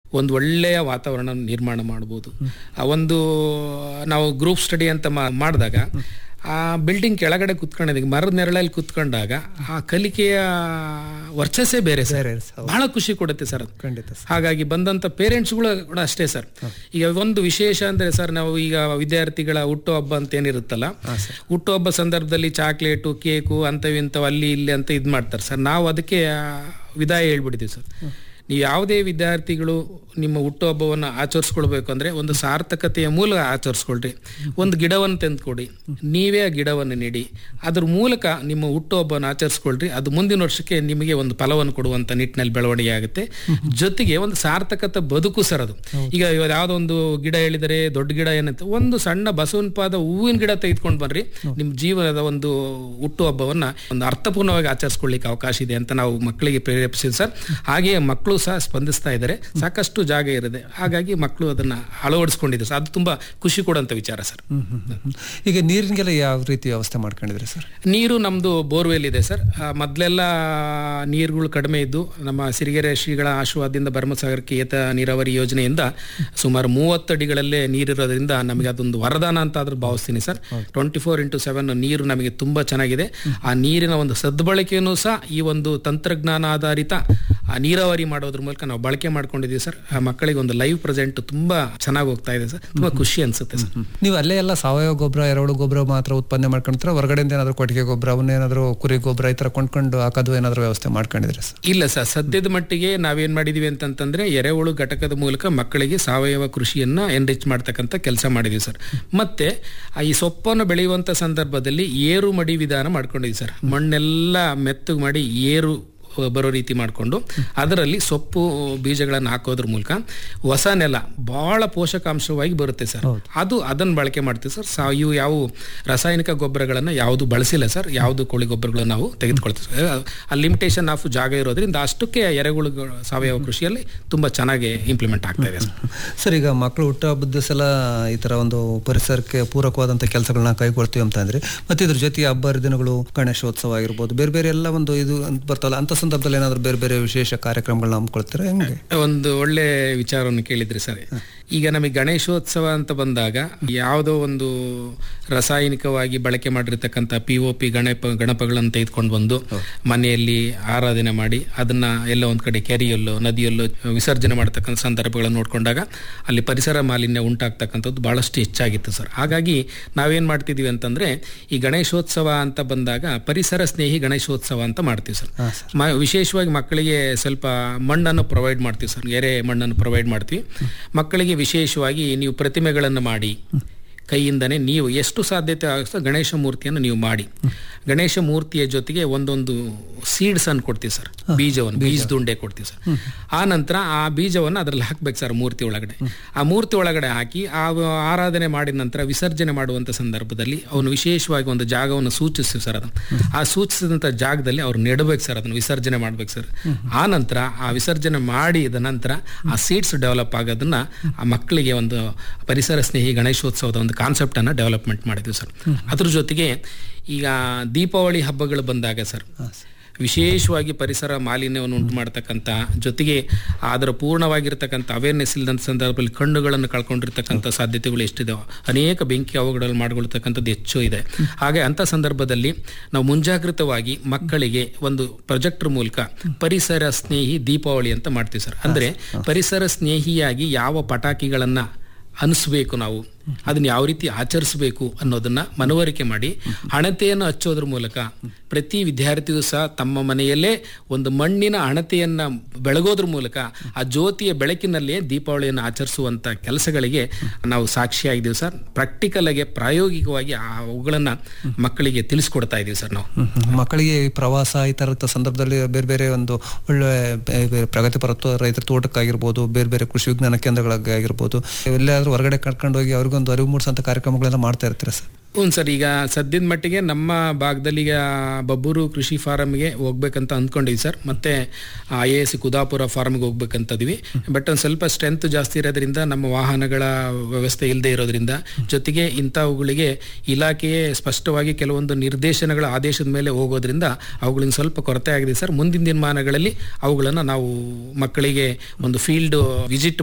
ಒಂದು ಒಳ್ಳೆಯ ವಾತಾವರಣ ನಿರ್ಮಾಣ ಮಾಡ್ಬೋದು. ಒಂದು ನಾವು ಗ್ರೂಪ್ ಸ್ಟಡಿ ಅಂತ ಮಾಡಿದಾಗ ಆ ಬಿಲ್ಡಿಂಗ್ ಕೆಳಗಡೆ ಕುತ್ಕೊಂಡಿದ್ದೀವಿ, ಮರದ ನೆರಳಲ್ಲಿ ಕುತ್ಕೊಂಡಾಗ ಆ ಕಲಿಕೆಯ ವರ್ಚಸ್ಸೇ ಬೇರೆ ಸರ್, ಬಹಳ ಖುಷಿ ಕೊಡುತ್ತೆ ಸರ್ ಅದು. ಖಂಡಿತ. ಹಾಗಾಗಿ ಬಂದಂಥ ಪೇರೆಂಟ್ಸ್ಗಳು ಕೂಡ ಅಷ್ಟೇ ಸರ್. ಈಗ ಒಂದು ವಿಶೇಷ ಅಂದರೆ ಸರ್, ನಾವು ಈಗ ವಿದ್ಯಾರ್ಥಿಗಳ ಹುಟ್ಟುಹಬ್ಬ ಅಂತ ಏನಿರುತ್ತಲ್ಲ, ಹುಟ್ಟುಹಬ್ಬ ಸಂದರ್ಭದಲ್ಲಿ ಚಾಕ್ಲೇಟು, ಕೇಕು ಅಂಥವು ಅಲ್ಲಿ ಇಲ್ಲಿ ಅಂತ ಇದು ಮಾಡ್ತಾರೆ ಸರ್. ನಾವು ಅದಕ್ಕೆ ವಿದಾಯ ಹೇಳ್ಬಿಡ್ತೀವಿ ಸರ್. ನೀವು ಯಾವುದೇ ವಿದ್ಯಾರ್ಥಿಗಳು ನಿಮ್ಮ ಹುಟ್ಟುಹಬ್ಬವನ್ನು ಆಚರಿಸ್ಕೊಳ್ಬೇಕು ಅಂದರೆ ಒಂದು ಸಾರ್ಥಕತೆಯ ಮೂಲಕ ಆಚರಿಸ್ಕೊಳ್ರಿ. ಒಂದು ಗಿಡವನ್ನು ತಂದುಕೊಡಿ, ನೀವೇ ಆ ಗಿಡವನ್ನು ನೀಡಿ, ಅದ್ರ ಮೂಲಕ ನಿಮ್ಮ ಹುಟ್ಟುಹಬ್ಬವನ್ನು ಆಚರಿಸ್ಕೊಳ್ರಿ. ಅದು ಮುಂದಿನ ವರ್ಷಕ್ಕೆ ನಿಮಗೆ ಒಂದು ಫಲವನ್ನು ಕೊಡುವಂಥ ನಿಟ್ಟಿನಲ್ಲಿ ಬೆಳವಣಿಗೆ ಆಗುತ್ತೆ. ಜೊತೆಗೆ ಒಂದು ಸಾರ್ಥಕತೆ ಬದುಕು ಸರ್ ಅದು. ಈಗ ಯಾವುದೋ ಒಂದು ಗಿಡ ಹೇಳಿದರೆ ದೊಡ್ಡ ಗಿಡ ಏನಂತ, ಒಂದು ಸಣ್ಣ ಬಸವನ ಪಾದ ಹೂವಿನ ಗಿಡ ತೆಗೆದುಕೊಂಡು ಬನ್ರಿ, ನಿಮ್ಮ ಜೀವನದ ಒಂದು ಹುಟ್ಟುಹಬ್ಬವನ್ನು ಒಂದು ಅರ್ಥಪೂರ್ಣವಾಗಿ ಆಚರಿಸ್ಕೊಳ್ಳಿಕ್ಕೆ ಅವಕಾಶ ಇದೆ ಅಂತ ನಾವು ಮಕ್ಕಳಿಗೆ ಪ್ರೇರೇಪಿಸಿದ್ವಿ ಸರ್. ಹಾಗೆಯೇ ಮಕ್ಕಳು ಸಹ ಸ್ಪಂದಿಸ್ತಾ ಇದ್ದಾರೆ, ಸಾಕಷ್ಟು ಜಾಗ ಇರುತ್ತೆ, ಹಾಗಾಗಿ ಮಕ್ಕಳು ಅದನ್ನ ಅಳವಡಿಸ್ಕೊಂಡಿದ್ದಾರೆ ಸರ್. ಅದು ತುಂಬಾ ಖುಷಿ ಕೊಡುವಂತ ವಿಚಾರ ಸರ್. ಈಗ ನೀರಿಗೆಲ್ಲ ಯಾವ ರೀತಿ ವ್ಯವಸ್ಥೆ ಮಾಡ್ಕೊಂಡಿದ್ರೆ ಸರ್? ನೀರು ನಮ್ದು ಬೋರ್ವೆಲ್ ಇದೆ ಸರ್. ಮೊದಲೆಲ್ಲ ನೀರುಗಳು ಕಡಿಮೆ ಇದ್ದು, ನಮ್ಮ ಸಿರಿಗೆರೆ ಶ್ರೀಗಳ ಆಶೀರ್ವಾದದಿಂದ ಭರಮಸಾಗರಕ್ಕೆ ಏತ ನೀರಾವರಿ ಯೋಜನೆಯಿಂದ ಸುಮಾರು 30 ಅಡಿಗಳಲ್ಲೇ ನೀರಿರೋದ್ರಿಂದ ನಮಗೆ ಅದೊಂದು ವರದಾನ ಅಂತ ಆದ್ರೂ ಭಾವಿಸ್ತೀನಿ ಸರ್. 24x7 ನೀರು ನಮಗೆ ತುಂಬಾ ಚೆನ್ನಾಗಿದೆ. ಆ ನೀರಿನ ಒಂದು ಸದ್ಬಳಕೆಯನ್ನು ಸಹ ಈ ಒಂದು ತಂತ್ರಜ್ಞಾನ ಆಧಾರಿತ ನೀರಾವರಿ ಮಾಡೋದ್ರ ಮೂಲಕ ನಾವು ಬಳಕೆ ಮಾಡ್ಕೊಂಡಿದ್ದೀವಿ ಸರ್. ಆ ಮಕ್ಕಳಿಗೆ ಒಂದು ಲೈವ್ ಪ್ರೆಸೆಂಟ್ ತುಂಬಾ ಚೆನ್ನಾಗಿ ಹೋಗ್ತಾ ಇದೆ ಸರ್. ತುಂಬಾ ಖುಷಿ ಅನ್ಸುತ್ತೆ ಸರ್. ನೀವು ಅಲ್ಲೇ ಎಲ್ಲ ಸಾವಯವ ಗೊಬ್ಬರ, ಎರೆಹುಳು ಗೊಬ್ಬರ ಮಾತ್ರ ಉತ್ಪನ್ನ ಮಾಡ್ಕೊಂಡ್ರೆ, ಹೊರಗಡೆಯಿಂದ ಏನಾದ್ರು ಕೊಟ್ಟಿಗೆ ಗೊಬ್ಬರ, ಅವನ್ನೇನಾದ್ರು ಕುರಿ ಗೊಬ್ಬರ ಈ ತರ ಕೊಂಡ್ಕೊಂಡು ಹಾಕೋದು ಏನಾದ್ರು ವ್ಯವಸ್ಥೆ ಮಾಡ್ಕೊಂಡಿದ್ರೆ ಸರ್? ಇಲ್ಲ ಸರ್, ಸದ್ಯದ ಮಟ್ಟಿಗೆ ನಾವೇನ್ ಮಾಡಿದೀವಿ ಅಂತಂದ್ರೆ ಎರೆಹುಳು ಘಟಕದ ಮೂಲಕ ಮಕ್ಕಳಿಗೆ ಸಾವಯವ ಕೃಷಿಯನ್ನ ಎನ್ರಿಚ್ ಮಾಡ್ತಕ್ಕಂಥ ಕೆಲಸ ಮಾಡಿದೀವಿ ಸರ್. ಮತ್ತೆ ಈ ಸೊಪ್ಪನ್ನು ಬೆಳೆಯುವಂತ ಸಂದರ್ಭದಲ್ಲಿ ಏರು ಮಡಿ ವಿಧಾನ ಮಾಡ್ಕೊಂಡಿದ್ವಿ ಸರ್. ಮಣ್ಣೆಲ್ಲ ಮೆತ್ತಗೆ ಮಾಡಿ ಏರು ಬರೋ ರೀತಿ ಮಾಡಿಕೊಂಡು ಅದರಲ್ಲಿ ಸೊಪ್ಪು ಬೀಜಗಳನ್ನು ಹಾಕೋದ್ರ ಮೂಲಕ ಹೊಸ ನೆಲ ಬಹಳ ಪೋಷಕಾಂಶವಾಗಿ ಬರುತ್ತೆ ಸರ್. ಅದನ್ನು ಬಳಕೆ ಮಾಡ್ತೀವಿ ಸರ್. ಇವು ಯಾವ ರಾಸಾಯನಿಕ ಗೊಬ್ಬರಗಳನ್ನು ಯಾವುದು ಬಳಸಿಲ್ಲ ಸರ್. ಯಾವುದು ಕೋಳಿ ಗೊಬ್ಬರಗಳನ್ನು ನಾವು ತೆಗೆದುಕೊಳ್ತೀವಿ ಸರ್. ಆ ಲಿಮಿಟೇಷನ್ ಆಫ್ ಜಾಗ ಇರೋದ್ರಿಂದ ಅಷ್ಟಕ್ಕೆ ಎರೆಹುಳು ಸಾವಯವ ಕೃಷಿಯಲ್ಲಿ ತುಂಬಾ ಚೆನ್ನಾಗಿ ಇಂಪ್ಲಿಮೆಂಟ್ ಆಗ್ತಾ ಇದೆ ಸರ್. ಈಗ ಮಕ್ಕಳು ಹುಟ್ಟುಹಬ್ಬದ ಸಲ ಈ ತರ ಒಂದು ಪರಿಸರಕ್ಕೆ ಪೂರಕವಾದಂಥ ಕೆಲಸಗಳನ್ನ ಕೈಗೊಳ್ತೀವಿ ಅಂತಂದ್ರೆ, ಮತ್ತೆ ಇದ್ರ ಜೊತೆ ಹಬ್ಬ ಹರಿದಿನಗಳು, ಗಣೇಶೋತ್ಸವ ಆಗಿರ್ಬೋದು, ಬೇರೆ ಬೇರೆ ಎಲ್ಲ ಒಂದು ಇದು ಬರ್ತಲ್ಲ, ಅಂತ ಸಂದರ್ಭದಲ್ಲಿ ಏನಾದ್ರು ಬೇರೆ ಬೇರೆ ವಿಶೇಷ ಕಾರ್ಯಕ್ರಮಗಳನ್ನ ಹಮ್ಮಿಕೊಳ್ತಾರೆ? ಹೆಂಗೆ? ಒಂದು ಒಳ್ಳೆ ವಿಚಾರವನ್ನು ಕೇಳಿದ್ರಿ ಸರ್. ಈಗ ನಮಗೆ ಗಣೇಶೋತ್ಸವ ಅಂತ ಬಂದಾಗ ಯಾವುದೋ ಒಂದು ರಾಸಾಯನಿಕವಾಗಿ ಬಳಕೆ ಮಾಡಿರ್ತಕ್ಕಂಥ POP ಗಣಪಗಳನ್ನು ತೆಗೆದುಕೊಂಡು ಬಂದು ಮನೆಯಲ್ಲಿ ಆರಾಧನೆ ಮಾಡಿ ಅದನ್ನ ಎಲ್ಲ ಒಂದ್ ಕಡೆ ಕೆರೆಯಲ್ಲೋ ನದಿಯಲ್ಲೋ ವಿಸರ್ಜನೆ ಮಾಡತಕ್ಕಂಥ ಸಂದರ್ಭಗಳನ್ನು ನೋಡ್ಕೊಂಡಾಗ ಅಲ್ಲಿ ಪರಿಸರ ಮಾಲಿನ್ಯ ಉಂಟಾಗ್ತಕ್ಕಂಥದ್ದು ಬಹಳಷ್ಟು ಹೆಚ್ಚಾಗಿತ್ತು ಸರ್. ಹಾಗಾಗಿ ನಾವೇನ್ ಮಾಡ್ತಿದೀವಿ ಅಂತಂದ್ರೆ, ಈ ಗಣೇಶೋತ್ಸವ ಅಂತ ಬಂದಾಗ ಪರಿಸರ ಸ್ನೇಹಿ ಗಣೇಶೋತ್ಸವ ಅಂತ ಮಾಡ್ತೀವಿ ಸರ್. ವಿಶೇಷವಾಗಿ ಮಕ್ಕಳಿಗೆ ಸ್ವಲ್ಪ ಮಣ್ಣನ್ನು ಪ್ರೊವೈಡ್ ಮಾಡ್ತೀವಿ ಸರ್. ಎರೆ ಮಣ್ಣನ್ನು ಪ್ರೊವೈಡ್ ಮಾಡ್ತೀವಿ ಮಕ್ಕಳಿಗೆ. ವಿಶೇಷವಾಗಿ ನೀವು ಪ್ರತಿಮೆಗಳನ್ನು ಮಾಡಿ ಕೈಯಿಂದನೇ ನೀವು ಎಷ್ಟು ಸಾಧ್ಯತೆ ಆಗುತ್ತೋ ಗಣೇಶ ಮೂರ್ತಿಯನ್ನು ನೀವು ಮಾಡಿ, ಗಣೇಶ ಮೂರ್ತಿಯ ಜೊತೆಗೆ ಒಂದೊಂದು ಸೀಡ್ಸ್ ಅನ್ನು ಕೊಡ್ತೀವಿ ಸರ್. ಬೀಜದುಂಡೆ ಕೊಡ್ತೀವಿ ಸರ್. ಆ ನಂತರ ಆ ಬೀಜವನ್ನು ಅದರಲ್ಲಿ ಹಾಕ್ಬೇಕು ಸರ್ ಮೂರ್ತಿ ಒಳಗಡೆ. ಆ ಮೂರ್ತಿ ಒಳಗಡೆ ಹಾಕಿ ಆ ಆರಾಧನೆ ಮಾಡಿದ ನಂತರ ವಿಸರ್ಜನೆ ಮಾಡುವಂತ ಸಂದರ್ಭದಲ್ಲಿ ಅವನು ವಿಶೇಷವಾಗಿ ಒಂದು ಜಾಗವನ್ನು ಸೂಚಿಸ್ತೀವಿ ಸರ್. ಅದನ್ನು ಆ ಸೂಚಿಸಿದಂಥ ಜಾಗದಲ್ಲಿ ಅವ್ರು ನೆಡಬೇಕು ಸರ್, ಅದನ್ನು ವಿಸರ್ಜನೆ ಮಾಡ್ಬೇಕು ಸರ್. ಆ ನಂತರ ಆ ವಿಸರ್ಜನೆ ಮಾಡಿದ ನಂತರ ಆ ಸೀಡ್ಸ್ ಡೆವಲಪ್ ಆಗೋದನ್ನ ಆ ಮಕ್ಕಳಿಗೆ ಒಂದು ಪರಿಸರ ಸ್ನೇಹಿ ಗಣೇಶೋತ್ಸವದ ಒಂದು ಕಾನ್ಸೆಪ್ಟ್ ಅನ್ನ ಡೆವಲಪ್ಮೆಂಟ್ ಮಾಡಿದ್ವಿ ಸರ್. ಅದ್ರ ಜೊತೆಗೆ ಈಗ ದೀಪಾವಳಿ ಹಬ್ಬಗಳು ಬಂದಾಗ ಸರ್, ವಿಶೇಷವಾಗಿ ಪರಿಸರ ಮಾಲಿನ್ಯವನ್ನು ಉಂಟು ಮಾಡತಕ್ಕಂಥ ಜೊತೆಗೆ ಅದರ ಪೂರ್ಣವಾಗಿರ್ತಕ್ಕಂಥ ಅವೇರ್ನೆಸ್ ಇಲ್ಲದಂಥ ಸಂದರ್ಭದಲ್ಲಿ ಕಣ್ಣುಗಳನ್ನು ಕಳ್ಕೊಂಡಿರ್ತಕ್ಕಂಥ ಸಾಧ್ಯತೆಗಳು ಎಷ್ಟಿದಾವೆ, ಅನೇಕ ಬೆಂಕಿ ಅವಘಡಗಳು ಮಾಡಿಕೊಳ್ತಕ್ಕಂಥದ್ದು ಹೆಚ್ಚು ಇದೆ. ಹಾಗೆ ಅಂಥ ಸಂದರ್ಭದಲ್ಲಿ ನಾವು ಮುಂಜಾಗೃತವಾಗಿ ಮಕ್ಕಳಿಗೆ ಒಂದು ಪ್ರೊಜೆಕ್ಟರ್ ಮೂಲಕ ಪರಿಸರ ಸ್ನೇಹಿ ದೀಪಾವಳಿ ಅಂತ ಮಾಡ್ತೀವಿ ಸರ್. ಅಂದ್ರೆ ಪರಿಸರ ಸ್ನೇಹಿಯಾಗಿ ಯಾವ ಪಟಾಕಿಗಳನ್ನ ಅನಿಸ್ಬೇಕು, ನಾವು ಅದನ್ನ ಯಾವ ರೀತಿ ಆಚರಿಸಬೇಕು ಅನ್ನೋದನ್ನ ಮನವರಿಕೆ ಮಾಡಿ ಹಣತೆಯನ್ನು ಹಚ್ಚೋದ್ರ ಮೂಲಕ ಪ್ರತಿ ವಿದ್ಯಾರ್ಥಿಯೂ ಸಹ ತಮ್ಮ ಮನೆಯಲ್ಲೇ ಒಂದು ಮಣ್ಣಿನ ಹಣತೆಯನ್ನ ಬೆಳಗೋದ್ರ ಮೂಲಕ ಆ ಜ್ಯೋತಿಯ ಬೆಳಕಿನಲ್ಲೇ ದೀಪಾವಳಿಯನ್ನು ಆಚರಿಸುವಂತ ಕೆಲಸಗಳಿಗೆ ನಾವು ಸಾಕ್ಷಿಯಾಗಿದ್ದೀವಿ ಸರ್. ಪ್ರಾಕ್ಟಿಕಲ್ ಆಗಿ ಪ್ರಾಯೋಗಿಕವಾಗಿ ಅವುಗಳನ್ನ ಮಕ್ಕಳಿಗೆ ತಿಳಿಸ್ಕೊಡ್ತಾ ಇದೀವಿ ಸರ್. ನಾವು ಮಕ್ಕಳಿಗೆ ಪ್ರವಾಸ ಈ ತರದ ಸಂದರ್ಭದಲ್ಲಿ ಬೇರೆ ಬೇರೆ ಒಂದು ಒಳ್ಳೆ ಪ್ರಗತಿಪರ ರೈತರ ತೋಟಕ್ಕಾಗಿರ್ಬೋದು, ಬೇರೆ ಬೇರೆ ಕೃಷಿ ವಿಜ್ಞಾನ ಕೇಂದ್ರಗಳಾಗಿರ್ಬೋದು, ಎಲ್ಲಾದ್ರೂ ಹೊರಗಡೆ ಕರ್ಕೊಂಡು ಹೋಗಿ ಅವ್ರಿಗೊಂದು ಅರಿವು ಮೂಡಿಸೋಂಥ ಕಾರ್ಯಕ್ರಮಗಳೆಲ್ಲ ಮಾಡ್ತಾ ಇರ್ತೀರಾ ಸರ್? ಹ್ಞೂ ಸರ್. ಈಗ ಸದ್ಯದ ಮಟ್ಟಿಗೆ ನಮ್ಮ ಭಾಗದಲ್ಲಿ ಈಗ ಬಬ್ಬೂರು ಕೃಷಿ ಫಾರಮ್ಗೆ ಹೋಗ್ಬೇಕಂತ ಅಂದ್ಕೊಂಡಿದ್ವಿ ಸರ್. ಮತ್ತೆ IAS ಕುದಾಪುರ ಫಾರ್ಮ್ಗೆ ಹೋಗ್ಬೇಕಂತದ್ವಿ. ಬಟ್ ಒಂದು ಸ್ವಲ್ಪ ಸ್ಟ್ರೆಂತ್ ಜಾಸ್ತಿ ಇರೋದ್ರಿಂದ, ನಮ್ಮ ವಾಹನಗಳ ವ್ಯವಸ್ಥೆ ಇಲ್ಲದೆ ಇರೋದ್ರಿಂದ, ಜೊತೆಗೆ ಇಂಥವುಗಳಿಗೆ ಇಲಾಖೆಯೇ ಸ್ಪಷ್ಟವಾಗಿ ಕೆಲವೊಂದು ನಿರ್ದೇಶನಗಳ ಆದೇಶದ ಮೇಲೆ ಹೋಗೋದ್ರಿಂದ ಅವುಗಳಿಗೆ ಸ್ವಲ್ಪ ಕೊರತೆ ಆಗಿದೆ ಸರ್. ಮುಂದಿನ ದಿನಮಾನಗಳಲ್ಲಿ ಅವುಗಳನ್ನು ನಾವು ಮಕ್ಕಳಿಗೆ ಒಂದು ಫೀಲ್ಡ್ ವಿಸಿಟ್